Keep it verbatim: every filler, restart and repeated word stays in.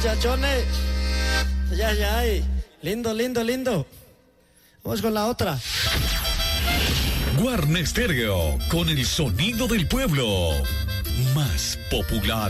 Chachones. Ya, ya, ay. Lindo, lindo, lindo. Vamos con la otra. Guarne Stereo, con el sonido del pueblo. Más popular.